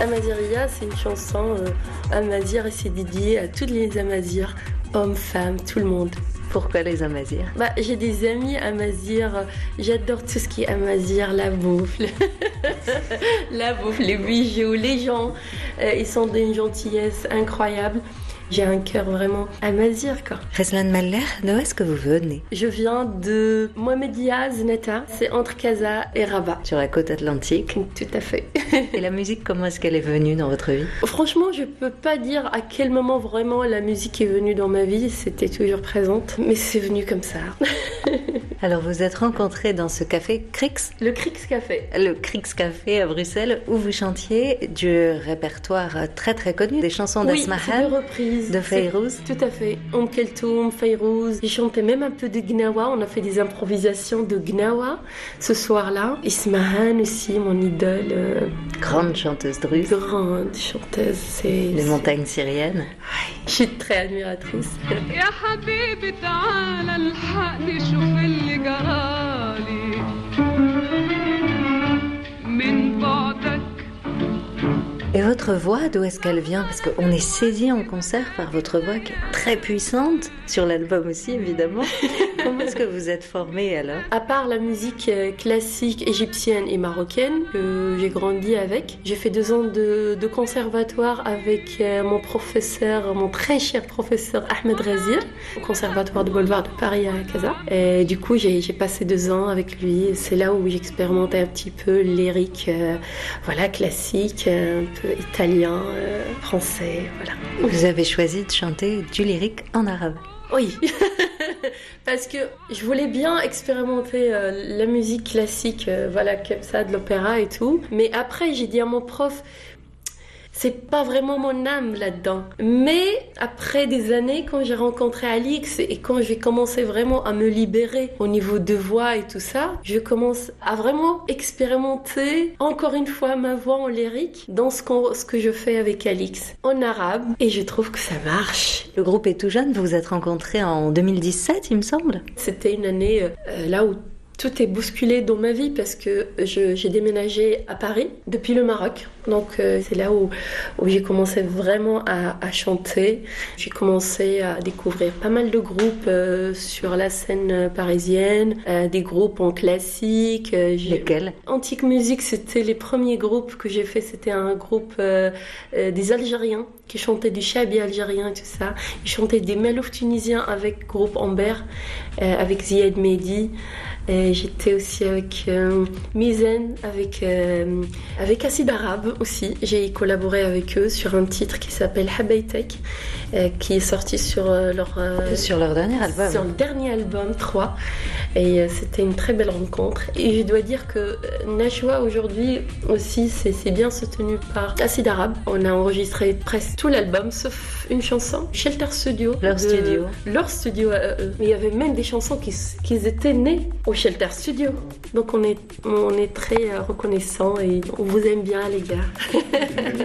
Amaziria, c'est une chanson amazigh et c'est dédié à tous les Amazirs, hommes, femmes, tout le monde. Pourquoi les Amazirs? J'ai des amis Amazirs, j'adore tout ce qui est Amazigh, la bouffe, la bouffe, les bijoux, les gens, ils sont d'une gentillesse incroyable. J'ai un cœur vraiment amazigh, quoi. Reslan Mallah, d'où est-ce que vous venez? Je viens de Mohammedia Zenata, c'est entre Casa et Rabat. Sur la côte atlantique. Tout à fait. Et la musique, comment est-ce qu'elle est venue dans votre vie? Franchement, je peux pas dire à quel moment vraiment la musique est venue dans ma vie, c'était toujours présente, mais c'est venu comme ça. Alors vous êtes rencontrés dans ce café Crix? Le Crix Café. Le Crix Café à Bruxelles, où vous chantiez du répertoire très très connu, des chansons d'Asma Han. Oui, des reprises. De Fayrouz. Tout à fait. Keltoum, Fayrouz. J'ai chanté même un peu de Gnawa. On a fait des improvisations de Gnawa ce soir-là. Asma Han aussi, mon idole. Grande chanteuse druze. Grande chanteuse. Les montagnes syriennes. Je suis très admiratrice. Et votre voix, d'où est-ce qu'elle vient? Parce qu'on est saisi en concert par votre voix qui est très puissante, sur l'album aussi évidemment. Comment est-ce que vous êtes formée alors? À part la musique classique égyptienne et marocaine que j'ai grandi avec, j'ai fait 2 ans de conservatoire avec mon professeur, mon très cher professeur Ahmed Razir, au conservatoire de Boulevard de Paris à Casa. Et du coup, j'ai passé 2 ans avec lui. C'est là où j'expérimentais un petit peu le lyrique, classique, un peu italien, français, voilà. Vous avez choisi de chanter du lyrique en arabe? Oui, parce que je voulais bien expérimenter la musique classique, comme ça, de l'opéra et tout. Mais après, j'ai dit à mon prof, c'est pas vraiment mon âme là-dedans. Mais après des années, quand j'ai rencontré Alix et quand j'ai commencé vraiment à me libérer au niveau de voix et tout ça, je commence à vraiment expérimenter encore une fois ma voix en lyrique dans ce que je fais avec Alix en arabe et je trouve que ça marche. Le groupe est tout jeune, vous vous êtes rencontrés en 2017 il me semble. C'était une année là où tout est bousculé dans ma vie parce que j'ai déménagé à Paris depuis le Maroc. Donc c'est là où j'ai commencé vraiment à chanter. J'ai commencé à découvrir pas mal de groupes sur la scène parisienne, des groupes en classique. Lesquels? Antique Musique, c'était les premiers groupes que j'ai fait. C'était un groupe des Algériens qui chantaient du chabi algérien et tout ça. Ils chantaient des melouf tunisiens avec groupe Amber, avec Ziad Mehdi. Et j'étais aussi avec Mizen, avec Acid Arabe aussi. J'ai collaboré avec eux sur un titre qui s'appelle Habaytek, qui est sorti sur leur dernier album. Sur le dernier album 3. Et c'était une très belle rencontre. Et je dois dire que Najwa aujourd'hui aussi, c'est bien soutenu par Acid Arabe. On a enregistré presque tout l'album sauf une chanson, Shelter Studio. Leur studio à eux. Mais il y avait même des chansons qui étaient nées au Shelter Studio. Donc on est très reconnaissants et on vous aime bien les gars.